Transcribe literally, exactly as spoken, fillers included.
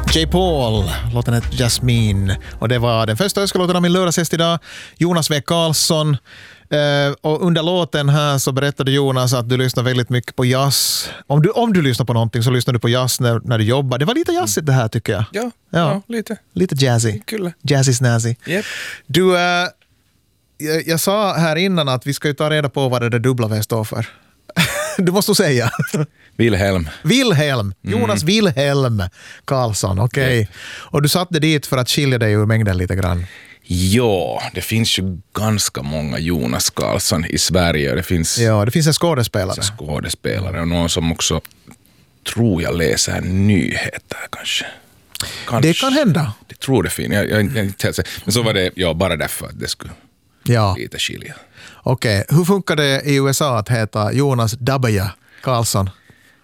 J. Paul, låten heter Jasmine. Och det var den första önskelåten av min lördagsgäst idag, Jonas W. Karlsson. Uh, och under låten här så berättade Jonas att du lyssnar väldigt mycket på jazz. Om du, om du lyssnar på någonting så lyssnar du på jazz när, när du jobbar. Det var lite jazzigt det här tycker jag. Ja, ja. ja lite. Lite jazzy. Kul. Jazzy snazzy. Yep. Du, uh, jag, jag sa här innan att vi ska ju ta reda på vad det där dubbla V står för. Du måste säga. Wilhelm. Wilhelm. Jonas mm. Wilhelm Karlsson, okej. Okay. Yep. Och du satte dit för att skilja dig ur mängden lite grann. Ja, det finns ju ganska många Jonas Karlsson i Sverige. Det finns, ja, det finns en skådespelare. skådespelare och någon som också tror jag läser nyheter kanske. kanske. Det kan hända. Det tror det finns. Jag, jag, jag, jag, men så var det ja, bara därför att det skulle ja. lite skilja. Okej, okay. Hur funkar det i U S A att heta Jonas W. Karlsson?